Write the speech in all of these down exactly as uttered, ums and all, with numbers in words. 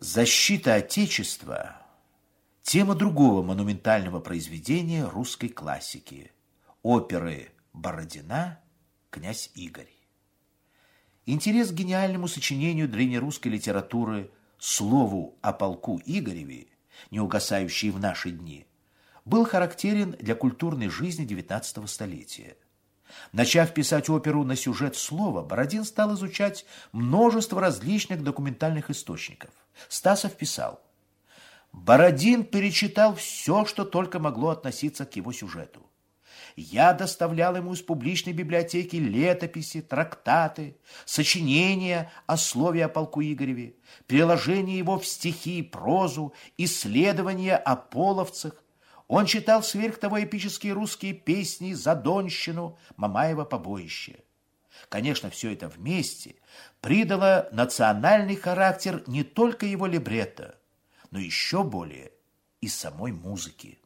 Защита Отечества – тема другого монументального произведения русской классики – оперы Бородина «Князь Игорь». Интерес к гениальному сочинению древнерусской литературы «Слову о полку Игореве», не угасающий в наши дни, был характерен для культурной жизни девятнадцатого столетия. Начав писать оперу на сюжет слова, Бородин стал изучать множество различных документальных источников. Стасов писал: «Бородин перечитал все, что только могло относиться к его сюжету. Я доставлял ему из публичной библиотеки летописи, трактаты, сочинения о слове о полку Игореве, переложение его в стихи и прозу, исследования о половцах. Он читал сверх того эпические русские песни, Задонщину, Мамаева побоище. Конечно, все это вместе придало национальный характер не только его либретто, но еще более и самой музыки».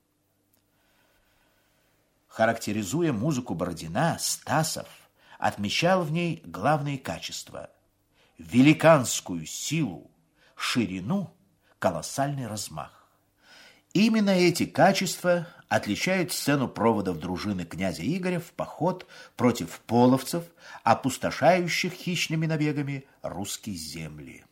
Характеризуя музыку Бородина, Стасов отмечал в ней главные качества: великанскую силу, ширину, колоссальный размах. Именно эти качества отличают сцену проводов дружины князя Игоря в поход против половцев, опустошающих хищными набегами русские земли.